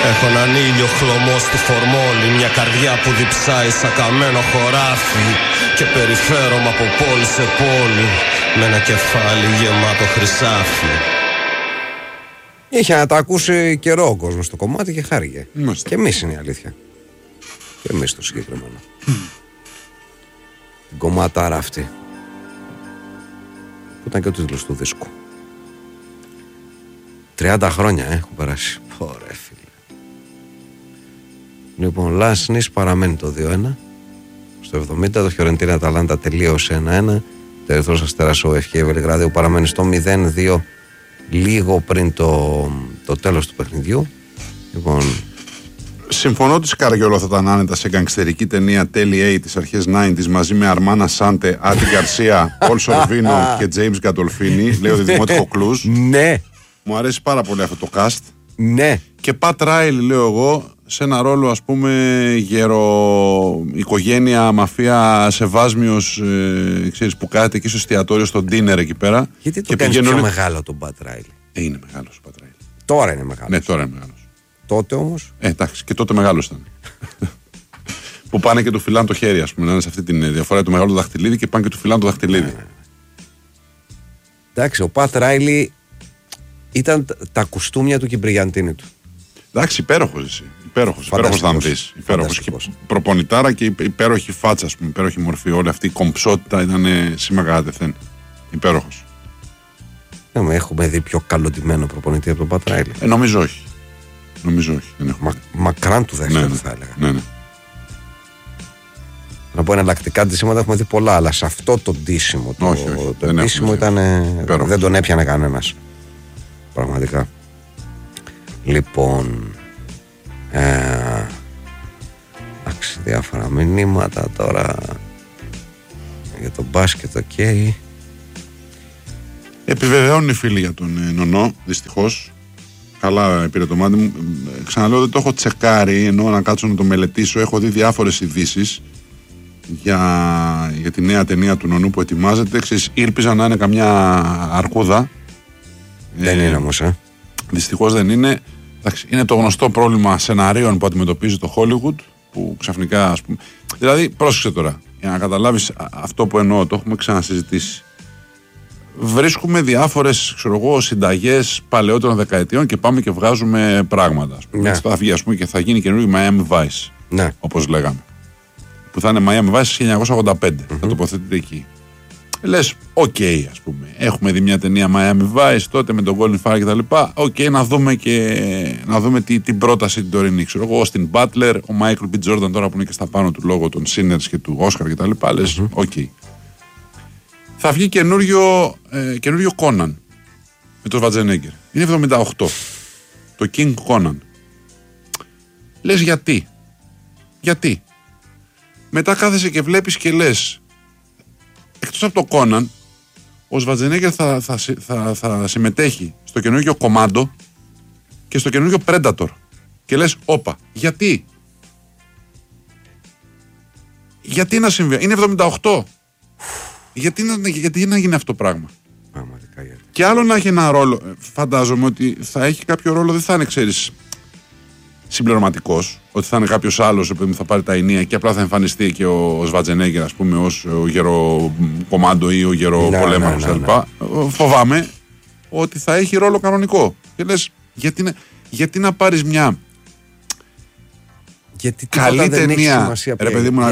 Έχω έναν ήλιο χλωμό στη φορμόλη, μια καρδιά που διψάει σαν καμένο χωράφι και περιφέρομαι από πόλη σε πόλη με ένα κεφάλι γεμάτο χρυσάφι. Είχε να τα ακούσει καιρό ο κόσμος στο κομμάτι και χάρηκε. Και εμείς είναι η αλήθεια. Και εμείς το συγκεκριμένο. Την κομμάταρα αυτή που ήταν και ο τίτλος του δίσκου. 30 χρόνια έχουν περάσει. Ωραία φίλε. Λοιπόν, Λάσνης παραμένει το 2-1. Στο 70 το Φιωρεντίνα Αταλάντα τελείωσε 1-1. Ερυθρός Αστέρας ο FK Βελιγραδίου παραμένει στο 0-2 λίγο πριν το τέλος του παιχνιδιού. Λοιπόν, συμφωνώ ότι Σκαριόλο θα ήταν άνετα σε γκαγκστερική ταινία τέλη 80's αρχές 90's μαζί με Αρμάνα Σάντε, Άντι Γκαρσία, Πολ Σορβίνο και Τζέιμς Γκαντολφίνι. Λέει ο Δημότυχο Κλουζ. Ναι. Μου αρέσει πάρα πολύ αυτό το cast. Ναι. Και Πατ Ράιλι, λέω εγώ, σε ένα ρόλο ας πούμε οικογένεια, μαφία, σεβάσμιος, ξέρεις, που κάθεται εκεί στο εστιατόριο, στο ντίνερ εκεί πέρα. Γιατί το κάνεις πιο μεγάλο τον Πατ Ράιλι? Είναι μεγάλος ο Πατ Ράιλι. Τώρα είναι μεγάλος. Ναι, τώρα είναι μεγάλος. Τότε όμως. Εντάξει, και τότε μεγάλος ήταν. Που πάνε και του φυλάνε το χέρι, ας πούμε, να είναι σε αυτή τη διαφορά του μεγάλου δαχτυλίδι και πάνε και του φυλάνε το δαχτυλίδι. Εντάξει, ο Πατ Ράιλι ήταν τα κουστούμια του και η μπριγιαντίνη του. Εντάξει, υπέροχος εσύ. Υπέροχος θα μου δεις. Υπέροχος και προπονητάρα και υπέροχη φάτσα, ας πούμε, υπέροχη μορφή. Όλη αυτή η κομψότητα ήταν σήμαγα κατευθέν. Υπέροχος. Έχουμε δει πιο καλοντημένο προπονητή από τον Πατ Ράιλι. Νομίζω όχι. Δεν μακράν του δεύτερου, θα έλεγα. Ναι. Να πω εναλλακτικά ντύσιματα έχουμε δει πολλά, αλλά σε αυτό το ντύσιμο, το ντύσιμο ήταν. Δεν τον έπιανε κανένας. Πραγματικά. Λοιπόν. Εντάξει, διάφορα μηνύματα τώρα για τον μπάσκετ, οκ. Επιβεβαιώνουν οι φίλοι για τον Νονό, δυστυχώς. Καλά πήρε το μάτι μου. Ξαναλέω, δεν το έχω τσεκάρει, ενώ να κάτσω να το μελετήσω. Έχω δει διάφορες ειδήσεις για τη νέα ταινία του Νονού που ετοιμάζεται. Ήλπιζα να είναι καμιά αρκούδα. Δεν είναι όμως, Δυστυχώς δεν είναι. Εντάξει, είναι το γνωστό πρόβλημα σεναρίων που αντιμετωπίζει το Hollywood, που ξαφνικά, ας πούμε. Δηλαδή, πρόσεξε τώρα, για να καταλάβεις αυτό που εννοώ, το έχουμε ξανασυζητήσει. Βρίσκουμε διάφορες, συνταγές παλαιότερων δεκαετιών και πάμε και βγάζουμε πράγματα. Ναι. Θα βγει, ας πούμε, και θα γίνει καινούργιο Miami Vice. Ναι. Όπως λέγαμε. Που θα είναι Miami Vice 1985. Θα τοποθετείται εκεί. Λες, ας πούμε. Έχουμε δει μια ταινία Miami Vice τότε με τον Colin Farrell κτλ. Να δούμε την πρόταση την τωρινή. Ξέρω εγώ, Austin Butler, ο Michael B. Jordan τώρα που είναι και στα πάνω του λόγω των Sinners και του Oscar κτλ. Λες, Θα βγει καινούριο Conan με τον Schwarzenegger. Είναι 78. Το King Conan. Λες γιατί. Μετά κάθεσαι και βλέπεις και λες, εκτός από το Conan, ο Schwarzenegger θα συμμετέχει στο καινούργιο Commando και στο καινούργιο Predator. Και λες, όπα, γιατί να συμβεί, είναι 78. Γιατί να γίνει αυτό το πράγμα. Και άλλο να έχει ένα ρόλο. Φαντάζομαι ότι θα έχει κάποιο ρόλο, δεν θα είναι, ξέρεις, συμπληρωματικός. Ότι θα είναι κάποιος άλλος που θα πάρει τα ενία και απλά θα εμφανιστεί και ο Schwarzenegger, ας πούμε, ως ο γεροκομάντο ή ο γεροπολέμαρος κτλ. Φοβάμαι ότι θα έχει ρόλο κανονικό. Και λες, γιατί να πάρεις μια καλή ταινία. Ρε παιδί μου,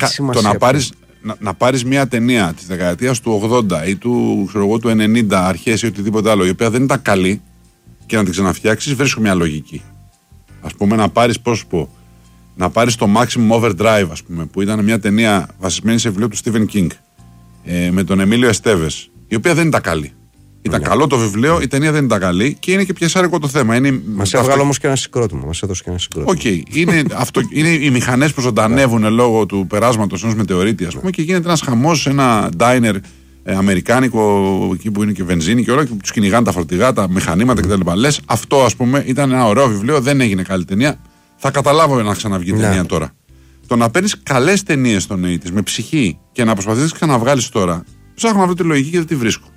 να πάρεις μια ταινία της δεκαετίας του 80 ή του 90 αρχές ή οτιδήποτε άλλο, η οποία δεν ήταν καλή, και να την ξαναφτιάξεις, βρίσκω μια λογική. Ας πούμε, να πάρεις το Maximum Overdrive, ας πούμε, που ήταν μια ταινία βασισμένη σε βιβλίο του Stephen King, με τον Εμίλιο Εστέβες, η οποία δεν ήταν καλή. Ήταν καλό το βιβλίο, η ταινία δεν ήταν καλή και είναι και πιασάρικο το θέμα. Μας έβγαλε όμως και ένα συγκρότημα. Μας έδωσε και ένα συγκρότημα. Είναι οι μηχανές που ζωντανεύουν λόγω του περάσματος ενός μετεωρίτη, ας πούμε, και γίνεται ένας χαμός σε ένα diner αμερικάνικο, εκεί που είναι και βενζίνη και όλα, και τους κυνηγάνε τα φορτηγά, τα μηχανήματα κτλ. Λες, αυτό, ας πούμε, ήταν ένα ωραίο βιβλίο, δεν έγινε καλή ταινία. Θα καταλάβω να ξαναβγεί ταινία τώρα. Το να παίρνεις καλές ταινίες των 80's με ψυχή και να προσπαθείς να ξαναβγάλεις τώρα, ψάχνω να βρω τη λογική και δεν τη βρίσκω.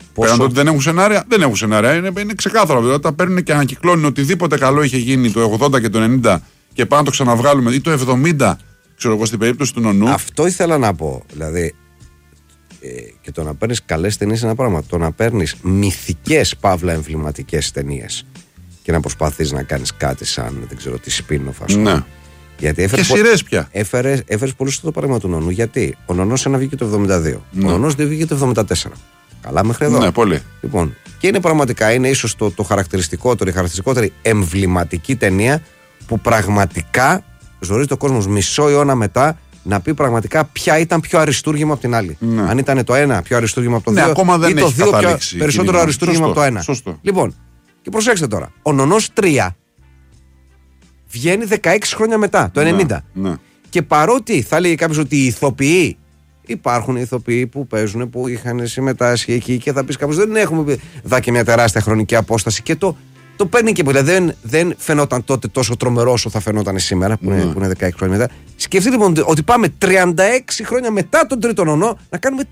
Πέραν το ότι δεν έχουν σενάρια, δεν έχουν σενάρια. Είναι ξεκάθαρο. Δηλαδή, τα παίρνουν και ανακυκλώνουν οτιδήποτε καλό είχε γίνει το 80 και το 90 και πάνε να το ξαναβγάλουμε, ή το 70, ξέρω εγώ, στην περίπτωση του Νονού. Αυτό ήθελα να πω. Δηλαδή, και το να παίρνεις καλές ταινίες είναι ένα πράγμα. Το να παίρνεις μυθικές παύλα εμβληματικές ταινίες και να προσπαθείς να κάνεις κάτι σαν, δεν ξέρω, τη spin-off, ας πούμε. Ναι. Γιατί και σειρές πια. Έφερες πολύ στο παράδειγμα του Νονού. Γιατί ο Νονός ένα βγήκε το 72. Ο Νονός δεν βγήκε το 74. Καλά μέχρι εδώ. Ναι, πολύ. Λοιπόν, και είναι πραγματικά, είναι ίσως η χαρακτηριστικότερη εμβληματική ταινία που πραγματικά ζορίζει ο κόσμος μισό αιώνα μετά να πει πραγματικά ποια ήταν πιο αριστούργημα από την άλλη. Ναι. Αν ήταν το ένα πιο αριστούργημα από το δύο, ακόμα δεν ή το δύο πιο περισσότερο αριστούργημα από το ένα. Σωστό. Λοιπόν, και προσέξτε τώρα. Ο Νονός 3 βγαίνει 16 χρόνια μετά, το 90. Ναι. Και παρότι θα έλεγε κάποιος ότι οι ηθοποιοί, υπάρχουν ηθοποιοί που παίζουν, που είχαν συμμετάσχει εκεί, και θα πεις κάποιος δεν έχουμε δει και μια τεράστια χρονική απόσταση, και το παίρνει και δηλαδή δεν φαινόταν τότε τόσο τρομερό όσο θα φαινόταν σήμερα, που είναι 16 χρόνια μετά. Σκεφτείτε λοιπόν ότι πάμε 36 χρόνια μετά τον τρίτο Νονό να κάνουμε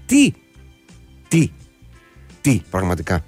τι πραγματικά.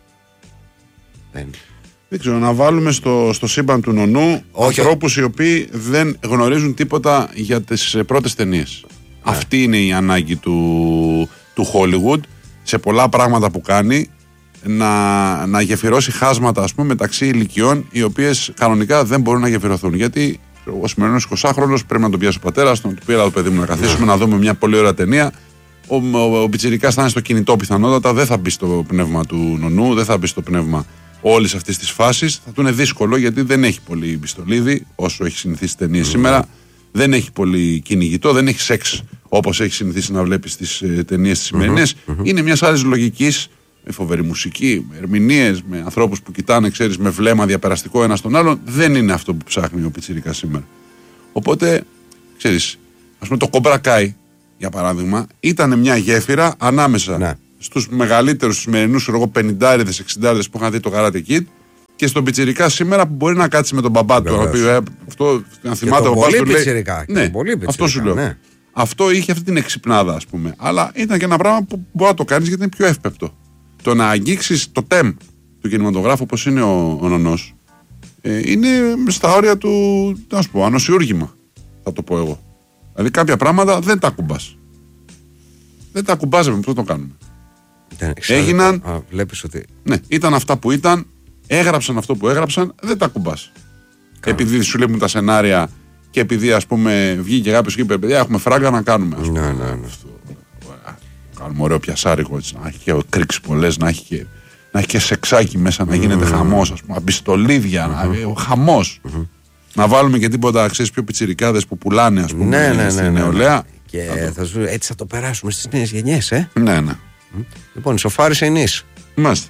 Δεν ξέρω, να βάλουμε στο σύμπαν του Νονού ανθρώπους οι οποίοι δεν γνωρίζουν τίποτα για τις πρώτες ταινίες. Ναι. Αυτή είναι η ανάγκη του Hollywood σε πολλά πράγματα που κάνει, να γεφυρώσει χάσματα, ας πούμε, μεταξύ ηλικιών οι οποίες κανονικά δεν μπορούν να γεφυρωθούν. Γιατί ο σημερινός 20χρονος πρέπει να τον πιάσει ο πατέρας, να του πει: έλα το παιδί μου να καθίσουμε, να δούμε μια πολύ ωραία ταινία. Ο πιτσιρικάς θα είναι στο κινητό πιθανότατα, δεν θα μπει στο πνεύμα του Νονού, δεν θα μπει στο πνεύμα όλης αυτής της φάσης. Θα του είναι δύσκολο, γιατί δεν έχει πολύ πιστολίδι όσο έχει συνηθίσει ταινίες σήμερα. Δεν έχει πολύ κυνηγητό, δεν έχει σεξ όπως έχει συνηθίσει να βλέπει στις ταινίες τις σημερινές. Είναι μιας άλλης λογικής, με φοβερή μουσική, με ερμηνείες, με ανθρώπους που κοιτάνε, ξέρεις, με βλέμμα διαπεραστικό ένας τον άλλον. Δεν είναι αυτό που ψάχνει ο πιτσιρικάς σήμερα. Οπότε, ξέρεις, ας πούμε, το Cobra Kai, για παράδειγμα, ήταν μια γέφυρα ανάμεσα στους μεγαλύτερους σημερινούς 50'άδες, 60'άδες που είχαν δει το Karate Kid, και στον πιτσιρικά σήμερα που μπορεί να κάτσει με τον μπαμπά του. Αυτό, να θυμάται ο μπαμπάς του, λέει. Ναι, αυτό σου λέω. Ναι. Αυτό είχε αυτή την εξυπνάδα, ας πούμε. Αλλά ήταν και ένα πράγμα που μπορεί να το κάνεις γιατί είναι πιο εύπεπτο. Το να αγγίξεις το τεμ του κινηματογράφου, όπως είναι ο Νονός, είναι στα όρια του, να σου πω, ανοσιούργημα, θα το πω εγώ. Δηλαδή κάποια πράγματα δεν τα ακουμπάς. Δεν τα ακουμπάζουμε, πώς το κάνουμε. Έγιναν. Βλέπεις ότι. Ναι, ήταν αυτά που ήταν. Έγραψαν αυτό που έγραψαν, δεν τα ακουμπάς. Επειδή σου λείπουν τα σενάρια και επειδή, ας πούμε, βγήκε κάποιος και είπε: παιδιά, έχουμε φράγκα να κάνουμε. Ναι. Κάνουμε ωραίο πιασάρικο, έτσι, να έχει και κρίξει πολλές, να έχει και σεξάκι μέσα, να γίνεται χαμός, ας πούμε, αμπιστολίδια, χαμός. Να βάλουμε και τίποτα, ξέρεις, πιο πιτσιρικάδες που πουλάνε, ας πούμε, στην νεολαία. Και θα σου έτσι θα το περάσουμε στις νέες γενιές, Ναι. Λοιπόν, σοφάρισε η νης. Μάλιστα.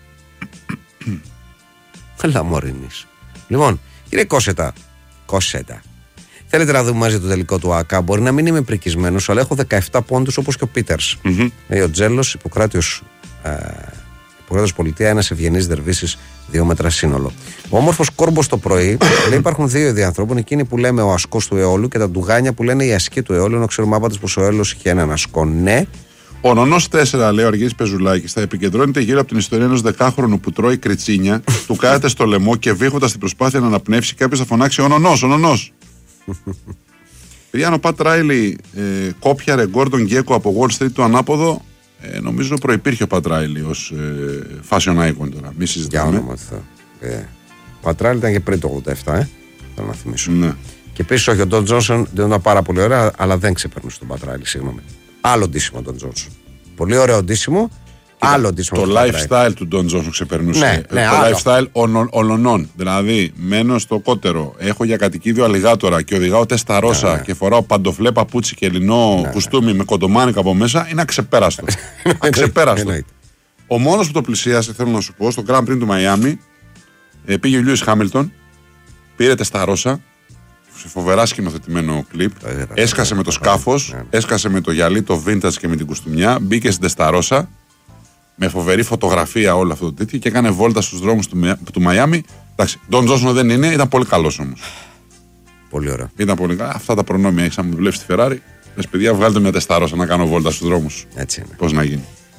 Καλά, μωρίνης. Λοιπόν, κύριε Κόσετα. Θέλετε να δούμε μαζί το τελικό του ΑΚΑ? Μπορεί να μην είμαι πρικισμένος, αλλά έχω 17 πόντους όπως και ο Πίτερς. Ο Τζέλος, Ιπποκράτιος πολιτεία, ένας ευγενής Δερβίσης, 2 μέτρα σύνολο. Ο όμορφος Κόρμπος το πρωί λέει: υπάρχουν δύο είδη ανθρώπων, εκείνοι που λέμε ο ασκός του αιώλου και τα ντουγάνια που λένε η ασκή του αιώλου, ενώ ξέρουμε άπαντες πως ο αιώλος είχε έναν ασκό. Ναι. Ο Νονός 4, λέει ο Αργύρης Πεζουλάκης, θα επικεντρώνεται γύρω από την ιστορία ενός 10χρονου που τρώει κριτσίνια, του κάθεται στο λαιμό και βήχοντας την προσπάθεια να αναπνεύσει, κάποιος θα φωνάξει: ο Νονός. Παιδιά, ο Πατ Ράιλι κόπιαρε Γκόρντον Γκέκο από Wall Street, το ανάποδο. Νομίζω προϋπήρχε ο Πατ Ράιλι ως fashion icon τώρα. Μη συζητάμε. Ο Πατ Ράιλι ήταν και πριν το 87, θέλω να θυμίσω. Ναι. Και επίσης όχι, ο Ντον Τζόνσον δεν ήταν πάρα πολύ ωραία, αλλά δεν ξεπερνούσε τον Πατ Ράιλι, συγγνώμη. Άλλο ντύσιμο τον Τζόνσον. Πολύ ωραίο ντύσιμο. Άλλο ντύσιμο. Το lifestyle του Ντον Τζόνσον ξεπερνούσε. Το lifestyle ολονών. Δηλαδή, μένω στο κότερο. Έχω για κατοικίδιο αλιγάτορα και οδηγάω τεσταρόσα και φοράω παντοφλέ, παπούτσι και λινό κουστούμι με κοντομάνικα από μέσα. Είναι αξεπέραστο. Αξεπέραστο. Ο μόνος που το πλησίασε, θέλω να σου πω, στο Grand Prix του Μαϊάμι, πήγε ο Λιούις Χάμιλτον, πήρε τεσταρόσα. Σε φοβερά σκηνοθετημένο κλιπ. Έσκασε με το σκάφος, έσκασε με το γυαλί, το vintage και με την κουστούμιά. Μπήκε στην τεσταρόσα με φοβερή φωτογραφία όλο αυτό το τέτοιο και έκανε βόλτα στους δρόμους του Μαϊάμι. Εντάξει, Ντον Τζόνσον δεν είναι, ήταν πολύ καλός όμως. Πολύ ωραία. Ήταν πολύ καλά. Αυτά τα προνόμια έχεις, αν με δουλεύει στη Ferrari. Λες, παιδιά, βγάλτε μια τεσταρόσα να κάνω βόλτα στους δρόμους. Έτσι είναι. Πώς να γίνει.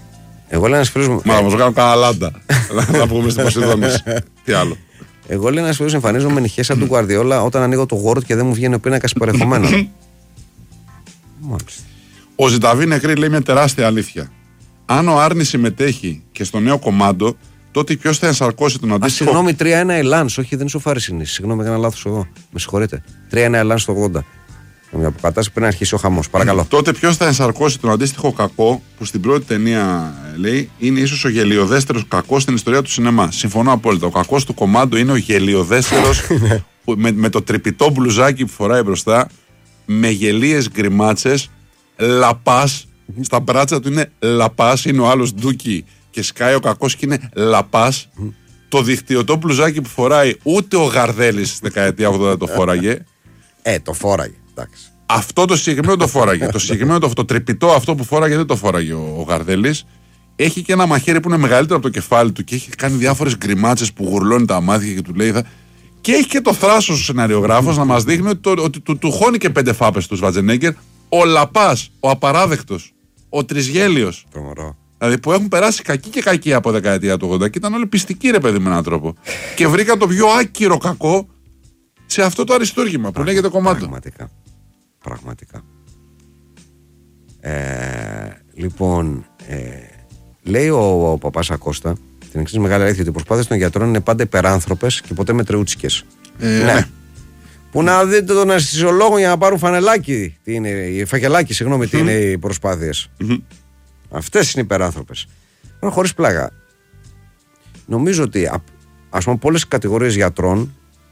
Εγώ λέω ένας φίλος μου. Μα θα μας κάνω κανένα λάντα. Να πούμε στην Ποσειδόνηση. Τι άλλο. Εγώ λέω ένας φίλος εμφανίζομαι με νυχές σαν του Γκουαρδιόλα όταν ανοίγω το Word και δεν μου βγαίνει ο πίνακας περιεχομένου. Μάλιστα. Ο Ζηταβή Νεκρή λέει μια τεράστια αλήθεια. Αν ο Άρνης συμμετέχει και στο νέο κομμάντο, τότε ποιος θα ενσαρκώσει τον αντίστοιχο. Συγγνώμη, 3-1 Ελάνς, όχι, δεν είναι σοφάρη συνήθιση. Συγγνώμη, έκανα λάθος εγώ. Με συγχωρείτε. 3-1 Ελάνς στο 80. Μια αποκατάσταση πριν αρχίσει ο χαμός. Παρακαλώ. Τότε ποιος θα ενσαρκώσει τον αντίστοιχο κακό που στην πρώτη ταινία λέει είναι ίσως ο γελιοδέστερος κακός στην ιστορία του σινεμά. Συμφωνώ απόλυτα. Ο κακός του κομμάντο είναι ο γελιοδέστερος με το τρυπητό μπλουζάκι που φοράει μπροστά, με γελίες γκριμάτσες, λαπάς. Στα μπράτσα του είναι λαπάς, είναι ο άλλος ντούκι και σκάει ο κακός και είναι λαπάς. Το δικτυωτό μπλουζάκι που φοράει ούτε ο Γαρδέλης στη δεκαετία 80 το φόραγε. Το φόραγε. Εντάξει. Αυτό το συγκεκριμένο το φόραγε. Το συγκεκριμένο το τρυπητό αυτό που φόραγε δεν το φόραγε ο Γαρδέλης. Έχει και ένα μαχαίρι που είναι μεγαλύτερο από το κεφάλι του και έχει κάνει διάφορες γκριμάτσες που γουρλώνει τα μάτια και του λέει. Και έχει και το θράσος ο σεναριογράφος να μας δείχνει ότι του χώνει και 5 φάπες του Σβατζενέγκερ. Ο λαπάς, ο απαράδεκτος, ο τρισγέλιος. Δηλαδή που έχουν περάσει κακή και κακή από δεκαετία του 80 και ήταν όλοι πιστικοί ρε παιδί με έναν τρόπο. Και βρήκαν το πιο άκυρο κακό σε αυτό το αριστούργημα που λέγεται κομμάτι. Πραγματικά. Λοιπόν, λέει ο παπάς Ακώστα την εξής μεγάλη αλήθεια ότι οι προσπάθειες των γιατρών είναι πάντα υπεράνθρωπες και ποτέ μετριούτσικες. Ναι. Που να δείτε τον αισθησιολόγο για να πάρουν φανελάκι, φακελάκι, συγγνώμη, τι είναι οι προσπάθειες. Αυτές είναι υπεράνθρωπες. Χωρίς πλάγα. Νομίζω ότι ας πούμε πολλές κατηγορίες γιατρών,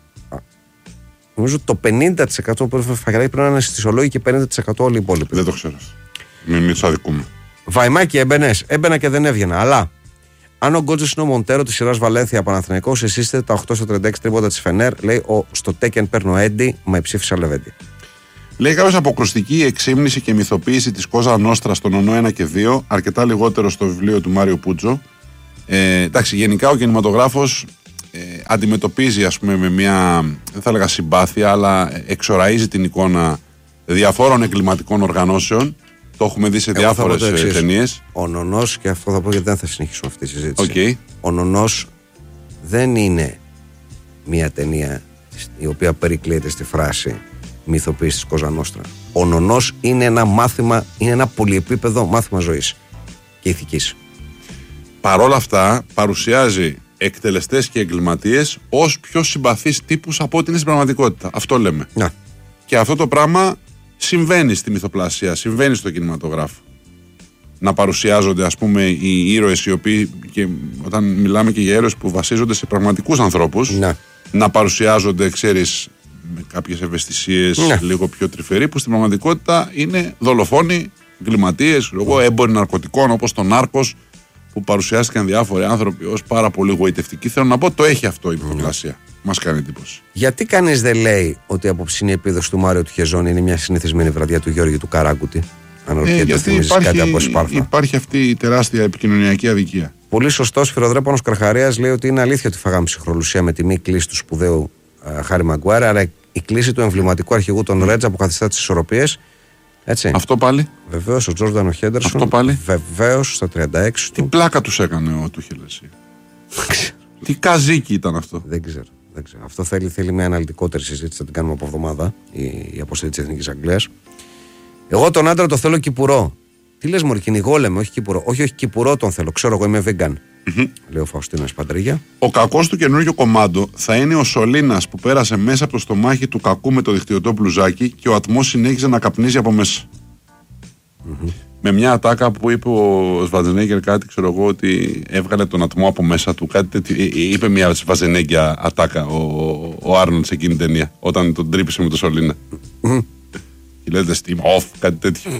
νομίζω ότι το 50% που φακελάκι πρέπει να είναι αισθησιολόγοι και 50% όλοι οι υπόλοιποι. Δεν το ξέρω. Μην τους αδικούμε. Βαϊμάκι έμπαινα και δεν έβγαινα. Αλλά αν ο Γκότζος είναι ο Μοντέρο της σειράς Βαλένθια Παναθηναϊκός, εσείς είστε τα 8 στο 36 τρίποτα της Φενέρ. Λέει στο Τέκεν παίρνω Έντι, μα ψήφισα Λεβέντι. Λέει κάποιος αποκρουστική εξύμνηση και μυθοποίηση της Κόζα Νόστρα στον ΟΝΟ 1 και 2, αρκετά λιγότερο στο βιβλίο του Μάριο Πούτζο. Εντάξει, γενικά ο κινηματογράφος αντιμετωπίζει, ας πούμε, με μια, δεν θα έλεγα συμπάθεια, αλλά εξοραίζει την εικόνα διαφόρων εγκληματικών οργανώσεων. Το έχουμε δει σε διάφορες ταινίες. Ο Νονός, και αυτό θα πω γιατί δεν θα συνεχίσουμε αυτή τη συζήτηση. Okay. Ο Νονός δεν είναι μια ταινία η οποία περικλείεται στη φράση μυθοποίηση της Κόζα Νόστρα. Ο Νονός είναι ένα μάθημα, είναι ένα πολυεπίπεδο μάθημα ζωής και ηθικής. Παρόλα αυτά, παρουσιάζει εκτελεστές και εγκληματίες ως πιο συμπαθείς τύπους από ό,τι είναι στην πραγματικότητα. Αυτό λέμε. Να. Και αυτό το πράγμα συμβαίνει στη μυθοπλασία, συμβαίνει στο κινηματογράφο. Να παρουσιάζονται, ας πούμε, οι ήρωες οι οποίοι, και όταν μιλάμε και για ήρωες που βασίζονται σε πραγματικούς ανθρώπους, να παρουσιάζονται, ξέρεις, με κάποιες ευαισθησίες λίγο πιο τρυφεροί, που στην πραγματικότητα είναι δολοφόνοι, εγκληματίες, έμποροι ναρκωτικών, όπως το Νάρκος, που παρουσιάστηκαν διάφοροι άνθρωποι ως πάρα πολύ γοητευτικοί. Θέλω να πω, το έχει αυτό η μυθοπλασία. Μας κάνει εντύπωση. Γιατί κανείς δεν λέει ότι η απόψινή επίδοση του Μάριο του Χεζόνη είναι μια συνηθισμένη βραδιά του Γιώργη του Καράγκουτη? Γιατί υπάρχει αυτή η τεράστια επικοινωνιακή αδικία. Πολύ σωστός Φιροδρέπανος Καρχαρίας λέει ότι είναι αλήθεια ότι φάγαμε ψυχρολουσία με τη μη κλίση του σπουδαίου Χάρη Μαγκουάρα, αλλά η κλίση του εμβληματικού αρχηγού των Ρέτζα που καθιστά τις ισορροπίες. Έτσι. Αυτό πάλι. Βεβαίως ο Τζόρνταν ο Χέντερσον. Αυτό πάλι. Βεβαίως στα 36 Τι πλάκα τους έκανε ο Τούχελ. Τι καζίκι ήταν αυτό. Δεν ξέρω. Αυτό θέλει μια αναλυτικότερη συζήτηση. Θα την κάνουμε από εβδομάδα η αποστολή της Εθνικής Αγγλίας. Εγώ τον άντρα το θέλω κυπουρό. Τι λες μωρή, κυνηγό λέμε, όχι κυπουρό. Όχι, κυπουρό τον θέλω. Ξέρω, εγώ είμαι vegan. Λέει ο Φαουστίνος Παντρίγια. Ο κακός του καινούργιο κομμάντο θα είναι ο Σολίνας που πέρασε μέσα από το στομάχι του κακού με το δικτυωτό μπλουζάκι και ο ατμός συνέχιζε να καπνίζει από μέσα. Με μια ατάκα που είπε ο Σβατζενέγκερ κάτι, ξέρω εγώ, ότι έβγαλε τον ατμό από μέσα του. Κάτι τέτοιο. Είπε μια Σβατζενέγκια ατάκα ο Άρνολντ σε εκείνη την ταινία, όταν τον τρύπησε με το Σολίνα. Και λέτε Steam off, κάτι τέτοιο.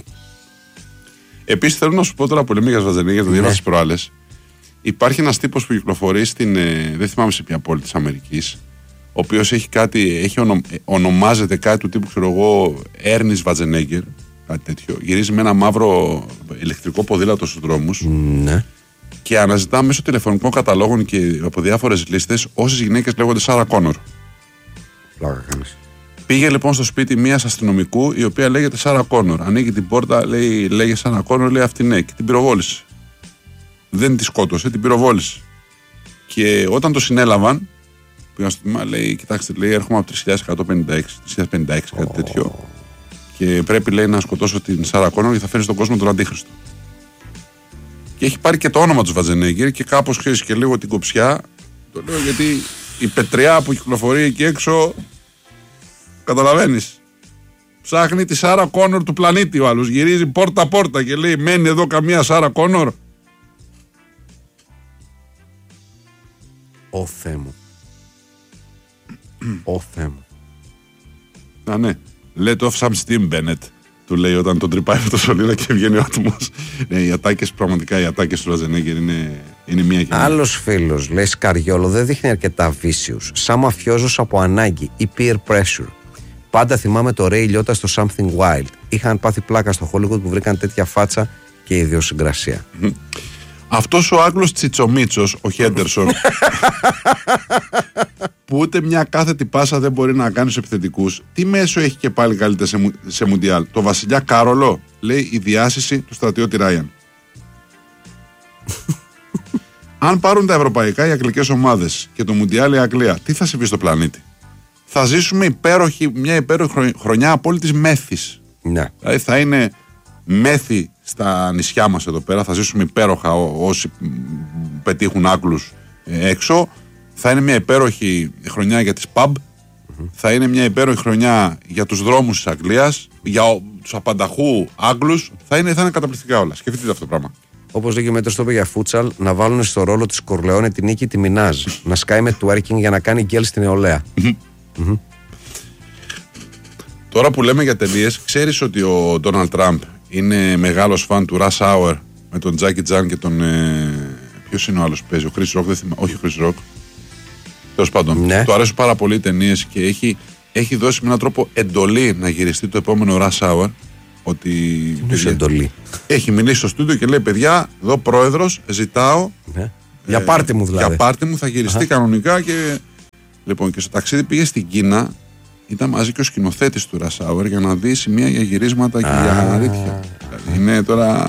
Επίσης θέλω να σου πω τώρα που λέμε για Σβατζενέγκερ, το διάβασα τις προάλλες. Υπάρχει ένας τύπος που κυκλοφορεί στην. Δεν θυμάμαι σε ποια πόλη της Αμερικής, ο οποίος έχει κάτι. Ονομάζεται κάτι του τύπου, ξέρω εγώ, Έρνης Σβατζενέγκερ. Κάτι τέτοιο. Γυρίζει με ένα μαύρο ηλεκτρικό ποδήλατο στους δρόμους. Ναι. Και αναζητά μέσω τηλεφωνικών καταλόγων και από διάφορες λίστες όσες γυναίκες λέγονται Σάρα Κόνορ. Πλάκα κάνεις. Πήγε λοιπόν στο σπίτι μιας αστυνομικού η οποία λέγεται Σάρα Κόνορ. Ανοίγει την πόρτα, λέγε Σάρα Κόνορ, λέει αυτή ναι, και την πυροβόλησε. δεν τη σκότωσε, την πυροβόλησε. Και όταν το συνέλαβαν, πήγαν στο τμήμα, λέει: κοιτάξτε, λέει, έρχομαι από 3.156, κάτι τέτοιο. Και πρέπει, λέει, να σκοτώσω την Σάρα Κόνορ γιατί θα φέρει στον κόσμο τον Αντίχριστο. Και έχει πάρει και το όνομα του Σβατζενέγκερ και κάπως ξέρει και λίγο την κοψιά. Το λέω γιατί η πετριά που κυκλοφορεί εκεί έξω. Καταλαβαίνεις. Ψάχνει τη Σάρα Κόνορ του πλανήτη ο άλλος. Γυρίζει πόρτα-πόρτα και λέει: μένει εδώ καμία Σάρα Κόνορ. Ω Θεέ μου. Ω Θεέ μου. Α, ναι. Let off some steam, Bennett. Του λέει όταν τον τρυπάει από το σωλήνα και βγαίνει ο άτομος. Ναι, οι ατάκες, πραγματικά οι ατάκες του Ραζενέγκερ είναι μία και μία. Άλλος φίλος λέει: Σκαριόλο δεν δείχνει αρκετά vicious. Σαν μαφιόζος από ανάγκη ή peer pressure. Πάντα θυμάμαι το Ray Liotta στο Something Wild. Είχαν πάθει πλάκα στο Hollywood που βρήκαν τέτοια φάτσα και ιδιοσυγκρασία. Αυτός ο Άγγλος Τσιτσομίτσος, ο Χέντερσον, που ούτε μια κάθετη πάσα δεν μπορεί να κάνει στους επιθετικούς, τι μέσο έχει και πάλι καλύτερα σε Μουντιάλ? Το Βασιλιά Κάρολο, λέει η διάσηση του στρατιώτη Ράιαν. Αν πάρουν τα ευρωπαϊκά οι αγγλικές ομάδες και το Μουντιάλ η Αγγλία, τι θα συμβεί στο πλανήτη? Θα ζήσουμε μια υπέροχη χρονιά απόλυτης μέθης. Ναι. Δηλαδή θα είναι μέθη στα νησιά μας εδώ πέρα, θα ζήσουμε υπέροχα όσοι πετύχουν Άγγλους έξω. Θα είναι μια υπέροχη χρονιά για τις pub. Θα είναι μια υπέροχη χρονιά για τους δρόμους της Αγγλίας, για τους απανταχού Άγγλους. Θα είναι καταπληκτικά όλα. Σκεφτείτε αυτό το πράγμα. Όπως λέει και ο Μέτρος το είπε για φούτσαλ, να βάλουν στο ρόλο της Κορλεόνε την Νίκη τη Μινάζ. Να σκάει με twerking για να κάνει γκέλ στην νεολαία. Τώρα που λέμε για ταινίες, ξέρεις ότι ο Ντόναλντ Τραμπ είναι μεγάλος φαν του Rush Hour με τον Τζάκι Τζαν και τον. Ποιος είναι ο άλλος που παίζει? Ο Chris Rock, δεν θυμάμαι. Όχι ο Chris Rock. Τέλος πάντων. Ναι. Του αρέσουν πάρα πολύ οι ταινίες και έχει δώσει με έναν τρόπο εντολή να γυριστεί το επόμενο Rush Hour. Ότι. Εντολή. Έχει μιλήσει στο στούντιο και λέει: παιδιά, εδώ πρόεδρος, ζητάω. Ναι. Για πάρτι μου δηλαδή. Για πάρτι μου θα γυριστεί κανονικά και. Λοιπόν, και στο ταξίδι πήγε στην Κίνα. Ήταν μαζί και ο σκηνοθέτης του Rush Hour για να δει σημεία για γυρίσματα και για αναλύτια. Είναι τώρα.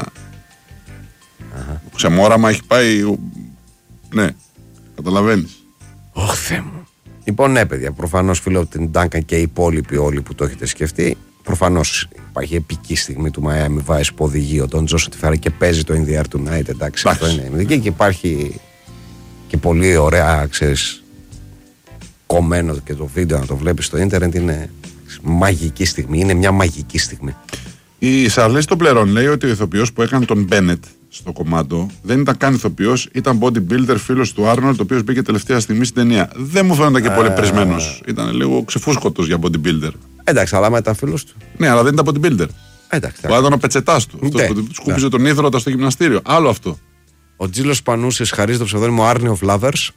Ξεμόραμα έχει πάει. Ναι, καταλαβαίνεις. Ωχ, Θεέ μου. Λοιπόν, ναι, παιδιά, προφανώς φίλο από την Duncan και οι υπόλοιποι όλοι που το έχετε σκεφτεί. Προφανώς υπάρχει επική στιγμή του Miami Vice που οδηγεί ο Don Joseph τη φέρα και παίζει το In the Air Tonight. Εντάξει, αυτό είναι. Και υπάρχει και πολύ ωραία, ξέρεις, κομμένο και το βίντεο να το βλέπεις στο ίντερνετ. Είναι μαγική στιγμή. Είναι μια μαγική στιγμή. Η Σαρλέση των Πλερών λέει ότι ο ηθοποιός που έκανε τον Μπένετ στο κομμάτι δεν ήταν καν ηθοποιός, ήταν bodybuilder, φίλος του Άρνολντ, ο οποίος μπήκε τελευταία στιγμή στην ταινία. Δεν μου φαίνονταν και πολύ πρισμένος. Ήταν λίγο ξεφούσκωτος για bodybuilder. Εντάξει, αλλά μετά φίλος του. Ναι, αλλά δεν ήταν bodybuilder. Εντάξει. Ήταν ο πετσετάς του. Αυτός που σκούπιζε τον ίδρωτα στο γυμναστήριο. Άλλο αυτό. Ο Τζίλος Πανούσης χαρίζει το ψευδόνυμο Army of Lovers.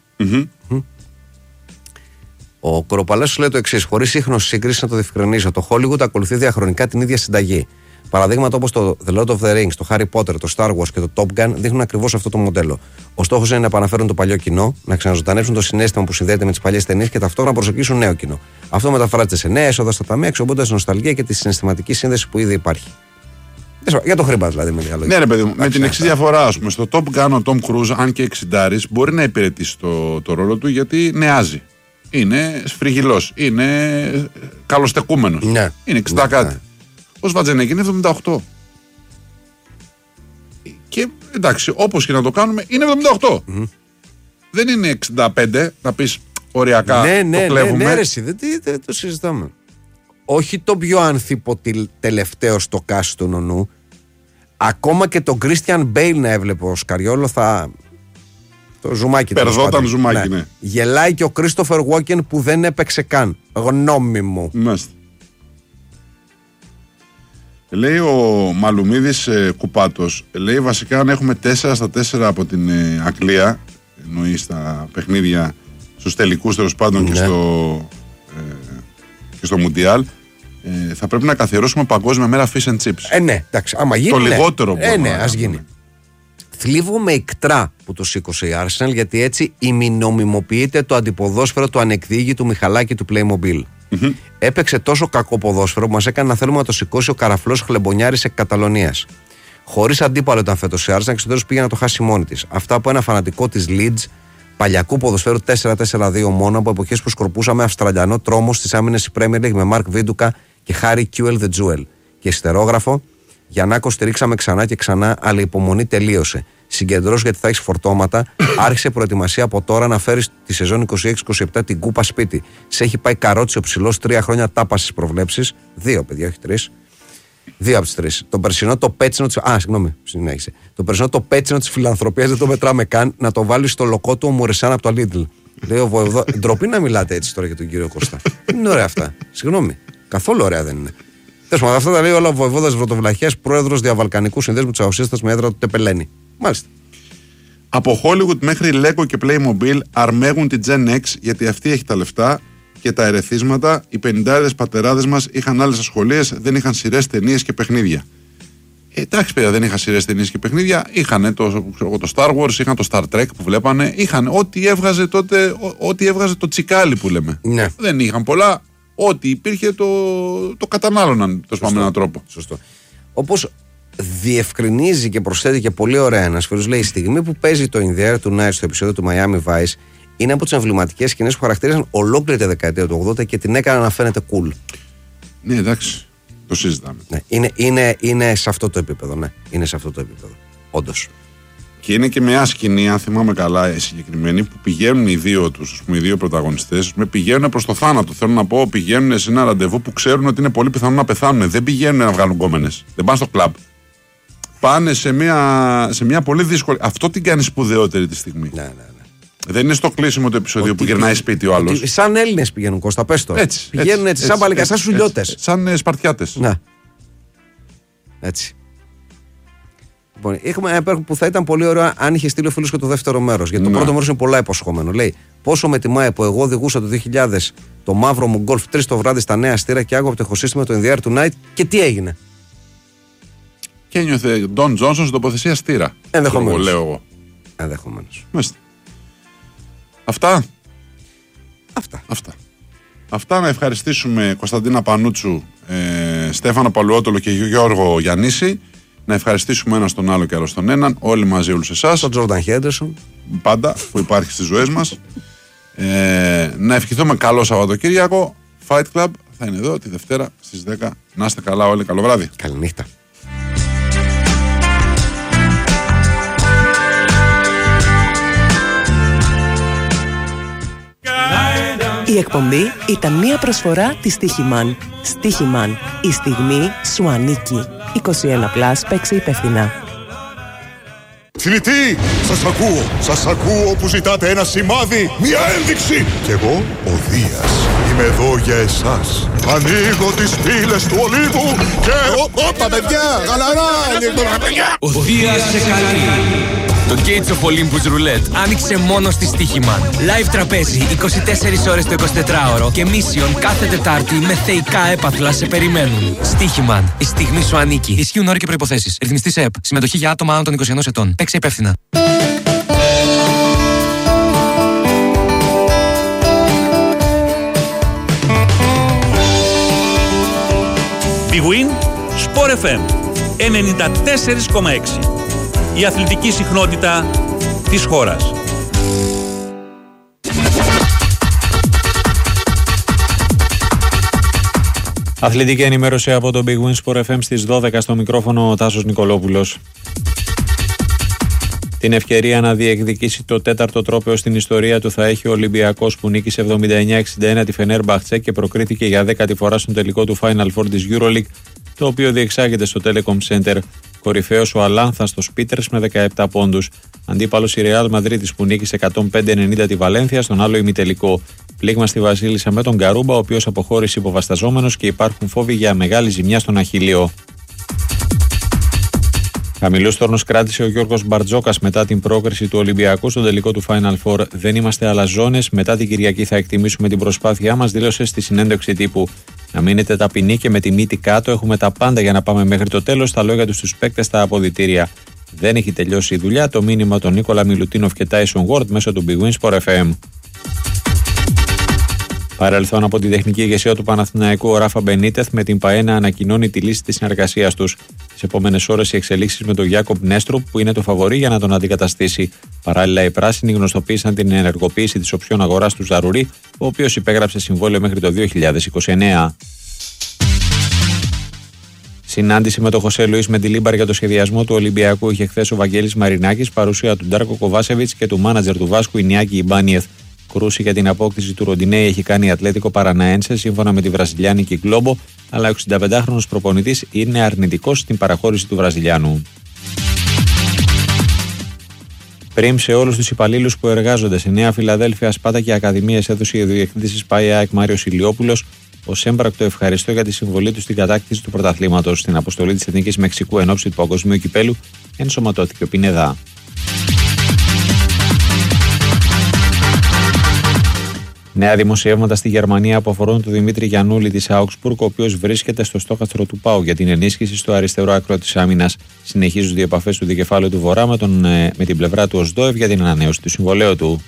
Ο Κοροπαλέσος λέει το εξής: χωρίς ίχνος σύγκριση, να το διευκρινίσω, το Hollywood ακολουθεί διαχρονικά την ίδια συνταγή. Παραδείγματα όπως το The Lord of the Rings, το Harry Potter, το Star Wars και το Top Gun δείχνουν ακριβώς αυτό το μοντέλο. Ο στόχος είναι να επαναφέρουν το παλιό κοινό, να ξαναζωντανεύσουν το συναίσθημα που συνδέεται με τις παλιές ταινίες και ταυτόχρονα να προσελκύσουν νέο κοινό. Αυτό μεταφράζεται σε νέα έσοδα στα ταμεία, εξομπώντας νοσταλγία και τη συναισθηματική σύνδεση που ήδη υπάρχει. Για το χρήμα δηλαδή, με λίγα λόγια. Ναι, ρε παιδί μου, με την εξής διαφορά, ας πούμε, στο Top Gun ο Tom Cruise, αν και 60, μπορεί να υπηρετήσει το ρόλο του γιατί νεάζει. Είναι σφριγγυλός, είναι καλοστεκούμενος. Ναι. Είναι 60 κάτι. Ο Σβατζενέγκερ είναι 78. Και εντάξει, όπως και να το κάνουμε, είναι 78. Δεν είναι 65, να πεις οριακά το κλέβουμε. Ναι, δεν το συζητάμε. Όχι το πιο ανθίπο τελευταίο στο κάσι του νονού. Ακόμα και τον Christian Bale να έβλεπε ο Σκαριόλο θα. Το ζουμάκι. Περδόταν ζουμάκι, ναι. Γελάει και ο Christopher Walken που δεν έπαιξε καν. Γνώμη μου. Μάλιστα. Λέει ο Μαλουμίδης Κουπάτος, λέει βασικά αν έχουμε 4-4 από την Αγγλία, εννοεί στα παιχνίδια, στους τελικούς τέλος πάντων και στο Μουντιάλ, θα πρέπει να καθιερώσουμε παγκόσμια μέρα fish and chips. Ναι, εντάξει, άμα γίνει. Το λιγότερο μπορούμε. Ναι, ας γίνει. Θλίβομαι ικτρά που το σήκωσε η Arsenal, γιατί έτσι ημινομιμοποιείται το αντιποδόσφαιρο του ανεκδίγητου Μιχαλάκη του Playmobil. Έπαιξε τόσο κακό ποδόσφαιρο που μας έκανε να θέλουμε να το σηκώσει ο καραφλός χλεμπονιάρης εκ Καταλωνίας. Χωρίς αντίπαλο ήταν φέτος η Arsenal και στο τέλος πήγε να το χάσει μόνη της. Αυτά από ένα φανατικό της Leeds, παλιακού ποδοσφαίρου 4-4-2 μόνο, από εποχές που σκορπούσαμε Αυστραλιανό τρόμο στις άμυνες η Premier League με Mark Viduka και Harry Kewell the Jewel. Και ιστερόγραφο, Γιαννάκο, στηρίξαμε ξανά και ξανά, αλλά η υπομονή τελείωσε. Συγκεντρώσου γιατί θα έχει φορτώματα. Άρχισε προετοιμασία από τώρα να φέρει τη σεζόν 26-27 την κούπα σπίτι. Σε έχει πάει καρότσι ο ψηλός, 3 χρόνια τάπα στις προβλέψεις. 2 παιδιά, όχι 3. 2 από τις 3. Το περσινό το πέτσινο της. Συνέχισε. Το περσινό το πέτσινο της φιλανθρωπίας δεν το μετράμε καν. Να το βάλει στο λοκό του ο Μουρεσάν από το Lidl. Λέει ο Βοεβοδό. Ντροπή να μιλάτε έτσι τώρα για τον κύριο Κώστα. Δεν είναι ωραία αυτά. Συγγνώμη. Καθόλου ωραία δεν είναι. Τέλος πάντων, αυτά τα λέει όλα ο Βοεβόδας Βρωτοβλαχίας, πρόεδρος Διαβαλκανικού Συνδέσμου Τσαουσίστας με έδρα του Τεπελένη. Μάλιστα. Από Hollywood μέχρι Lego και Playmobil αρμέγουν την Gen X γιατί αυτή έχει τα λεφτά και τα ερεθίσματα. Οι 50 πατεράδες μας είχαν άλλες ασχολίες, δεν είχαν σειρές, ταινίες και παιχνίδια. Εντάξει, παιδιά, δεν είχαν σειρές, ταινίες και παιχνίδια. Είχαν το Star Wars, είχαν το Star Trek που βλέπανε. Είχαν ό,τι έβγαζε τότε, ό,τι έβγαζε το τσικάλι που λέμε. Ναι. Δεν είχαν πολλά. Ό,τι υπήρχε το κατανάλωναν το με έναν τρόπο. Σωστό. Όπως διευκρινίζει και προσθέτει και πολύ ωραία ένας φίλος, λέει: η στιγμή που παίζει το In the Air Tonight στο επεισόδιο του Miami Vice είναι από τις εμβληματικές σκηνές που χαρακτήριζαν ολόκληρη τη δεκαετία του 80 και την έκαναν να φαίνεται cool. Ναι, εντάξει. Το συζητάμε. Ναι, είναι σε αυτό το επίπεδο. Ναι, είναι σε αυτό το επίπεδο. Όντως. Και είναι και μια σκηνή, αν θυμάμαι καλά, συγκεκριμένη, που πηγαίνουν οι δύο τους, οι δύο πρωταγωνιστές, πηγαίνουν προς το θάνατο. Θέλω να πω, πηγαίνουν σε ένα ραντεβού που ξέρουν ότι είναι πολύ πιθανό να πεθάνουν. Δεν πηγαίνουν να βγάλουν γκόμενες. Δεν πάνε στο κλαμπ. Πάνε σε μια πολύ δύσκολη. Αυτό την κάνει σπουδαιότερη τη στιγμή. Ναι. Δεν είναι στο κλείσιμο του επεισοδίου που γυρνάει σπίτι ο άλλος. Σαν Έλληνες πηγαίνουν, Κώστα, πες το. Πηγαίνουν έτσι, σαν παλικά, σαν σουλιώτες. Σαν Σπαρτιάτες. Ναι. Έτσι. Λοιπόν, έχουμε ένα που θα ήταν πολύ ωραίο αν είχε στείλει ο φίλος και το δεύτερο μέρος. Γιατί το πρώτο μέρος είναι πολλά υποσχόμενο. Λέει: πόσο με τιμάει που εγώ οδηγούσα το 2000 το μαύρο μου Golf 3 το βράδυ στα Νέα Αστήρα και άγω από το ηχοσύστημα το In the Air Tonight και τι έγινε. Και ένιωθε Don Johnson στην τοποθεσία στήρα. Ενδεχομένως. Λέω εγώ. Ενδεχομένως. Αυτά να ευχαριστήσουμε Κωνσταντίνα Πανούτσου, Στέφανο Παλουότολο και Γιώργο Γιαννίση. Να ευχαριστήσουμε ένα τον άλλο και άλλο τον έναν. Όλοι μαζί, όλους εσάς. Τον Τζόρνταν Χέντερσον. Πάντα που υπάρχει στις ζωές μας. Να ευχηθούμε καλό Σαββατοκύριακο. Fight Club θα είναι εδώ τη Δευτέρα στις 10. Να είστε καλά όλοι. Καλό βράδυ. Καληνύχτα. Η εκπομπή ήταν μια προσφορά της Στίχημαν. Στίχημαν. Η στιγμή σου ανήκει. 21+, παίξε υπεύθυνα. Θηλητή, σας ακούω που ζητάτε ένα σημάδι, μια ένδειξη. Κι εγώ, ο Δίας, είμαι εδώ για εσάς. Ανοίγω τις πύλες του Ολύβου και... Όπα παιδιά, γαλαρά, ο Δίας σε καλεί. Το Gates of Olympus Roulette άνοιξε μόνο στη Στίχημαν. Live τραπέζι 24 ώρες το 24ωρο και Mission κάθε Τετάρτη με θεϊκά έπαθλα σε περιμένουν. Στίχημαν. Η στιγμή σου ανήκει. Ισχύουν όροι και προϋποθέσεις. Ρυθμιστής ΕΕΠ. Συμμετοχή για άτομα άνω των 21 ετών. Παίξε υπεύθυνα. Big Win, Sport FM 94,6. Η αθλητική συχνότητα της χώρας. Αθλητική ενημέρωση από το Big Win Sport FM στις 12 στο μικρόφωνο ο Τάσος Νικολόπουλος. Την ευκαιρία να διεκδικήσει το 4ο τρόπαιο στην ιστορία του θα έχει ο Ολυμπιακός που νίκησε 79-61 τη Φενέρμπαχτσε και προκρίθηκε για 10η φορά στον τελικό του Final Four της EuroLeague, το οποίο διεξάγεται στο Telecom Center. Κορυφαίος ο Αλάνθας στο Σπίτερς με 17 πόντους. Αντίπαλος η Real Μαδρίτης που νίκησε 105-90 τη Βαλένθια στον άλλο ημιτελικό. Πλήγμα στη Βασίλισσα με τον Καρούμπα, ο οποίος αποχώρησε υποβασταζόμενος και υπάρχουν φόβοι για μεγάλη ζημιά στον Αχιλλείο. Χαμηλούς τόρνους κράτησε ο Γιώργος Μπαρτζόκας μετά την πρόκριση του Ολυμπιακού στον τελικό του Final Four. Δεν είμαστε αλαζόνες. Μετά την Κυριακή θα εκτιμήσουμε την προσπάθειά μας, δήλωσε στη συνέντευξη τύπου. Να μείνετε ταπεινοί και με τη μύτη κάτω. Έχουμε τα πάντα για να πάμε μέχρι το τέλος. Τα λόγια του στους παίκτες στα αποδυτήρια. Δεν έχει τελειώσει η δουλειά. Το μήνυμα των Νίκολα Μιλουτίνοφ και Tyson Ward μέσω του Big Win Sport FM. Παρελθόν από την τεχνική ηγεσία του Παναθηναϊκού, ο Ράφα Μπενίτεθ με την ΠΑΕ ανακοινώνει τη λύση της συνεργασίας τους. Τις επόμενες ώρες οι εξελίξεις με τον Γιάκοπ Νέστρουπ, που είναι το φαβορί για να τον αντικαταστήσει. Παράλληλα, οι πράσινοι γνωστοποίησαν την ενεργοποίηση της οψιόν αγοράς του Ζαρουρί, ο οποίος υπέγραψε συμβόλαιο μέχρι το 2029. Συνάντηση με τον Χωσέ Λουίς Μεντιλίμπαρ για το σχεδιασμό του Ολυμπιακού είχε χθες ο Βαγγέλης Μαρινάκης, παρουσία του Ντάρκο Κοβάσεβιτς και του μάνατζερ του Βάσκου Ινιάκη Ιμπάνιεθ. Κρούση για την απόκτηση του Ροντινέη έχει κάνει η Ατλέτικο Παραναένσε σύμφωνα με τη βραζιλιάνικη Globo, αλλά ο 65χρονος προπονητής είναι αρνητικός στην παραχώρηση του Βραζιλιάνου. Πριμ σε όλους τους υπαλλήλους που εργάζονται σε Νέα Φιλαδέλφια, Σπάτα και Ακαδημίες έδωσε η διευθυντής της ΠΑΕ Μάριος Ηλιόπουλος ως έμπρακτο ευχαριστώ για τη συμβολή του στην κατάκτηση του πρωταθλήματος. Στην αποστολή της Εθνικής Μεξικού εν ώψη του Παγκοσμίου Κυπέλου ενσωματώθηκε ο Πινεδά. Νέα δημοσιεύματα στη Γερμανία που αφορούν τον Δημήτρη Γιαννούλη της Augsburg, ο οποίος βρίσκεται στο στόχαστρο του ΠΑΟ για την ενίσχυση στο αριστερό άκρο της άμυνας. Συνεχίζουν οι επαφές του δικεφάλου του Βορρά με την πλευρά του ΟΣΔΟΕΒ για την ανανέωση του συμβολαίου του.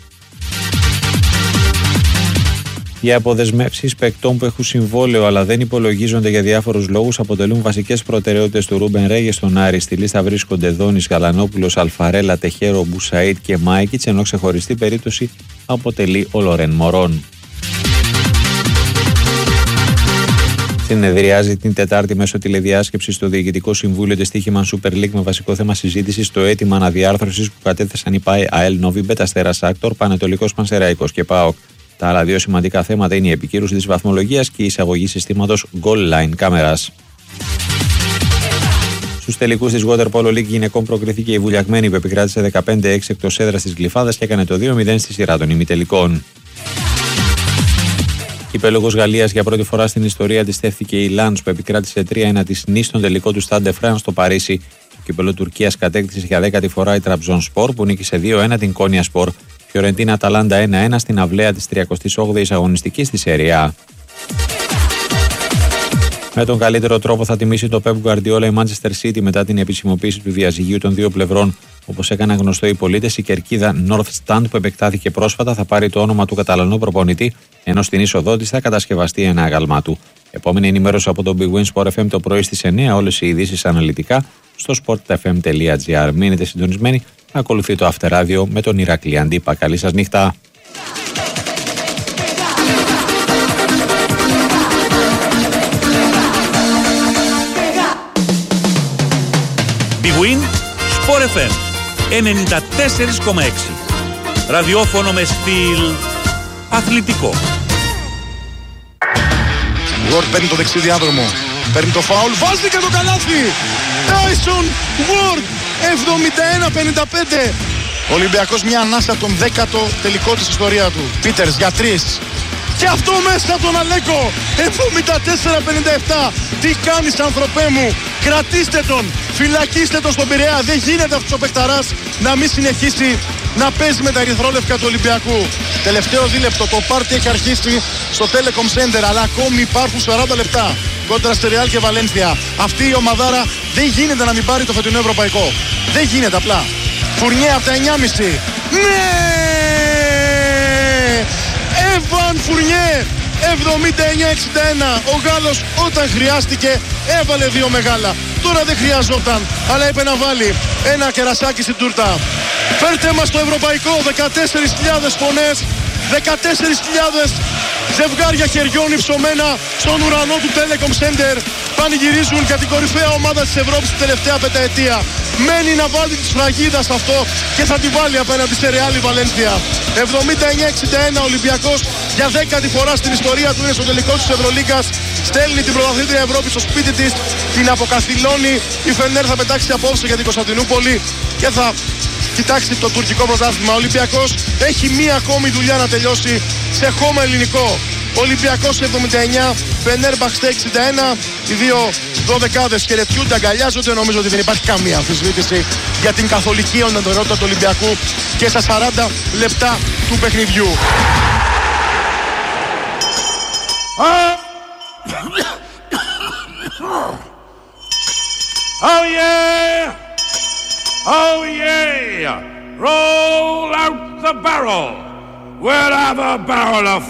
Οι αποδεσμεύσεις παικτών που έχουν συμβόλαιο αλλά δεν υπολογίζονται για διάφορους λόγους αποτελούν βασικές προτεραιότητες του Ρούμπεν Ρέγε στον Άρη. Στη λίστα βρίσκονται Δόνης, Γαλανόπουλος, Αλφαρέλα, Τεχέρο, Μπουσαΐτ και Μάικιτς, ενώ ξεχωριστή περίπτωση αποτελεί ο Λορέν Μωρόν. Συνεδριάζει την Τετάρτη μέσω τηλεδιάσκεψης στο Διοικητικό Συμβούλιο της Στοίχημαν Super League με βασικό θέμα συζήτησης το αίτημα αναδιάρθρωσης που κατέθεσαν οι ΠΑΕ ΑΕΛ, Νόβι, Αστέρας Άκτορ, Πανετολικός Πανσεραϊκός και ΠΑΟΚ. Τα άλλα δύο σημαντικά θέματα είναι η επικύρωση της βαθμολογίας και η εισαγωγή συστήματος Goal Line κάμερας. Στους τελικούς της Water Polo League γυναικών προκριθήκε η Βουλιαγμένη που επικράτησε 15-6 εκτός έδρας της Γλυφάδας και έκανε το 2-0 στη σειρά των ημιτελικών. Υπέλογος Γαλλίας για πρώτη φορά στην ιστορία της στέφθηκε η Λάνς που επικράτησε 3-1 της Νις στον τελικό του Stade de France στο Παρίσι. Το κύπελλο Τουρκίας κατέκτησε για 10η φορά η Τραμπζονσπορ που νίκησε 2-1 την Κόνια Σπορ. Φιωρεντίνα Αταλάντα 1-1 στην αυλαία της 38ης αγωνιστικής στη Σέρια Α. Με τον καλύτερο τρόπο θα τιμήσει το Pep Guardiola η Manchester City μετά την επισημοποίηση του διαζυγίου των δύο πλευρών. Όπως έκαναν γνωστό οι πολίτες, η κερκίδα North Stand που επεκτάθηκε πρόσφατα θα πάρει το όνομα του Καταλανού προπονητή, ενώ στην είσοδό της θα κατασκευαστεί ένα άγαλμά του. Επόμενη ενημέρωση από το Big Win Sport FM το πρωί στις 9. Όλες οι ειδήσεις αναλυτικά στο sportfm.gr. Μείνετε συντονισμένοι. Ακολουθεί το Αυτεράδιο με τον Ηρακλή Αντίπα. Καλή σας νύχτα. Big Win Sport FM 94,6. Ραδιόφωνο με στυλ αθλητικό. Ward παίρνει το δεξί διάδρομο. Παίρνει το φάουλ. Βάζει και το καλάθι. Tyson Ward 71-55. Ολυμπιακός μια ανάσα τον 10ο τελικό της ιστορία του. Πίτερς για 3. Και αυτό μέσα τον Αλέκο. 74-57. Τι κάνεις άνθρωπέ μου. Κρατήστε τον. Φυλακίστε τον στον Πειραιά. Δεν γίνεται αυτός ο παιχταράς να μην συνεχίσει να παίζει με τα ερυθρόλευκα του Ολυμπιακού. Τελευταίο δίλεπτο. Το πάρτι έχει αρχίσει στο Telecom Center. Αλλά ακόμη υπάρχουν 40 λεπτά. Κόντρα στη Ρεάλ και Βαλένθια. Αυτή η ομαδάρα δεν γίνεται να μην πάρει το φετινό ευρωπαϊκό. Δεν γίνεται απλά. Φουρνιέ από τα 9,5. Ναι! Εβαν Φουρνιέ 79-61. Ο Γάλλος όταν χρειάστηκε έβαλε δύο μεγάλα. Τώρα δεν χρειαζόταν, αλλά είπε να βάλει ένα κερασάκι στην τούρτα. Φέρτε μας το ευρωπαϊκό. 14.000 φωνές, 14.000 ζευγάρια χεριών υψωμένα στον ουρανό του Telecom Center πανηγυρίζουν για την κορυφαία ομάδα της Ευρώπης την τελευταία πενταετία. Μένει να βάλει τη σφραγίδα σε αυτό και θα τη βάλει απέναντι σε Ρεάλ Βαλένθια. 79-61 Ολυμπιακός για 10η φορά στην ιστορία του είναι στο τελικό της Ευρωλίγκας. Στέλνει την πρωταθλήτρια Ευρώπη στο σπίτι της, την αποκαθιλώνει. Η Φενέρ θα πετάξει απόψε για την Κωνσταντινούπολη και θα κοιτάξει το τουρκικό πρωτάθλημα. Ο Ολυμπιακός έχει μία ακόμη δουλειά να τελειώσει σε χώμα ελληνικό. Ολυμπιακός 79, Φενέρμπαχτσε 61. Οι δύο δωδεκάδες χαιρετιούνται, αγκαλιάζονται. Νομίζω ότι δεν υπάρχει καμία αμφισβήτηση για την καθολική οντοτηρότητα του Ολυμπιακού και στα 40 λεπτά του παιχνιδιού. Oh yeah! Oh yeah! Roll out the barrel! We'll have a barrel of